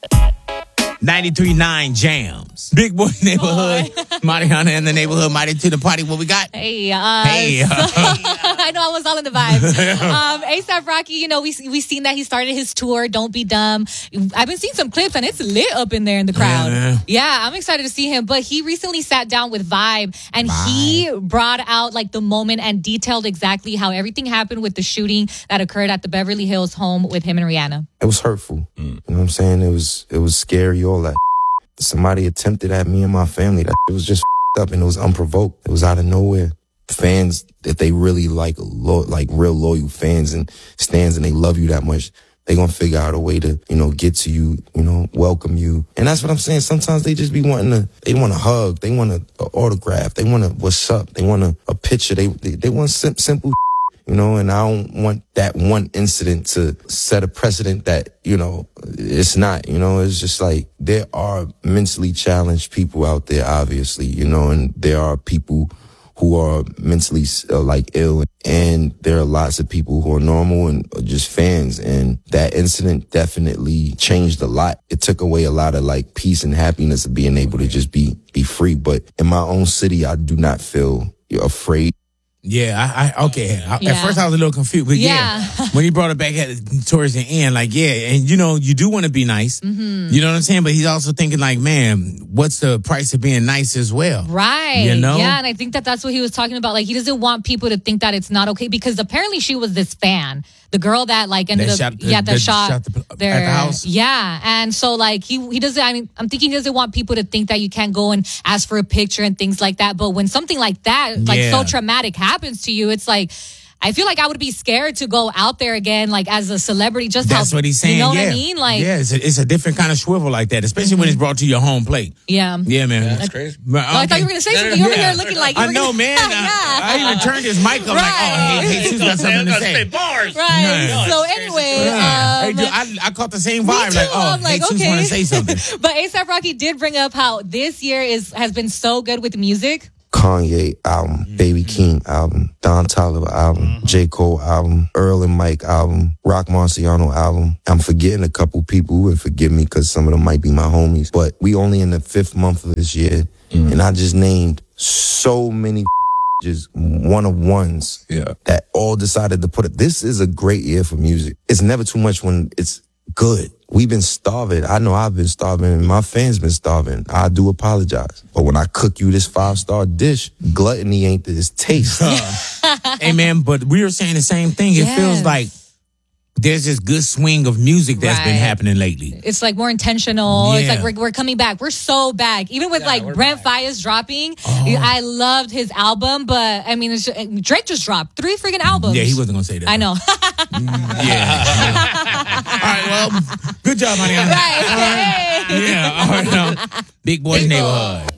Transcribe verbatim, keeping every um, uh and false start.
ninety-three point nine Jams. Big Boy Neighborhood. Mariana in the neighborhood. Mighty to the party. What we got? Hey, uh, Hey. so- I know I was all in the vibes. Um, ASAP Rocky, you know, we we seen that he started his tour, Don't Be Dumb. I've been seeing some clips, and it's lit up in there in the crowd. Yeah. Yeah, I'm excited to see him. But he recently sat down with Vibe, and he brought out, like, the moment and detailed exactly how everything happened with the shooting that occurred at the Beverly Hills home with him and Rihanna. It was hurtful. You know what I'm saying? It was it was scary, all that. Somebody attempted at me and my family. That it was just up, and it was unprovoked. It was out of nowhere. Fans that they really like, lo- like real loyal fans and stands, and they love you that much, they gonna figure out a way to, you know, get to you, you know, welcome you. And that's what I'm saying. Sometimes they just be wanting to, they want a hug, they want an autograph, they want a what's up, they want a, a picture, they they, they want sim- simple. You know, and I don't want that one incident to set a precedent that, you know, it's not, you know, it's just like there are mentally challenged people out there, obviously, you know, and there are people who are mentally uh, like ill, and there are lots of people who are normal and are just fans. And that incident definitely changed a lot. It took away a lot of like peace and happiness of being able to just be, be free. But in my own city, I do not feel afraid. Yeah, I, I okay. I, Yeah. At first, I was a little confused, but yeah, Yeah. when he brought it back at towards the end, like yeah, and you know, you do want to be nice, Mm-hmm. you know what I'm saying. But he's also thinking like, man, what's the price of being nice as well? Right. You know? Yeah, and I think that that's what he was talking about. Like, he doesn't want people to think that it's not okay, because apparently she was this fan. The girl that like ended That up, shot the- yeah, that that shot, shot the- at their the house? Yeah, and so like he he doesn't. I mean, I'm thinking he doesn't want people to think that you can't go and ask for a picture and things like that. But when something like that, like Yeah. so traumatic, happens to you, it's like, I feel like I would be scared to go out there again, like as a celebrity. Just That's how, what he's saying. You know what yeah. I mean? Like, yeah, it's a, it's a different kind of swivel like that, especially when it's brought to your home plate. yeah. Yeah, man. That's crazy. But, Oh, I thought you were gonna say No, no, something. You over yeah. here looking like you I were know, gonna, man. I, yeah. I even turned his mic up like, oh, hey, hey, she's got something to say. Bars. Right. Yeah. So it's anyway, Yeah. um, Hey, dude, I, I caught the same me vibe. too. Like, oh, I'm like, hey, she's okay. want to say something. But ASAP Rocky did bring up how this year is has been so good with music. Kanye album, Baby King album, Don Toliver album, J. Cole album, Earl and Mike album, Rock Marciano album. I'm forgetting a couple people, and forgive me because some of them might be my homies, but we only in the fifth month of this year, and I just named so many just one of ones Yeah. that all decided to put it. This is a great year for music. It's never too much when it's good. We've been starving. I know I've been starving, and my fans been starving. I do apologize. But when I cook you this five-star dish, gluttony ain't this taste. Hey, man, but we were saying the same thing. It Yes. feels like there's this good swing of music that's been Right. happening lately. It's like more intentional. It's Yeah. like we're we're coming back. We're so back. Even with Yeah, like we're Brent back. Faiyaz dropping, Oh. I loved his album. But I mean, it's just, Drake just dropped three freaking albums. Yeah, he wasn't going to say that. I know. Yeah. All right, well, good job, Mariana. Right. Hey. Yeah, all right. Now, Big Boy's Big Boy. Neighborhood.